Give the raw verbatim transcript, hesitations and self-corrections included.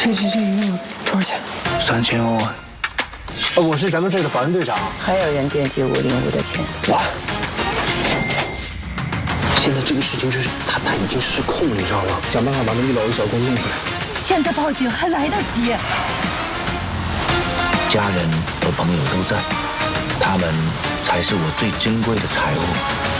这这这一共多少钱？ 三千欧啊！ 呃，我是咱们这儿的保安队长。 还有人惦记五零五的钱。 哇！现在这个事情就是他他已经失控了，你知道吗？想办法把那一楼的小工弄出来。 现在报警还来得及。 家人和朋友都在，他们才是我最珍贵的财物。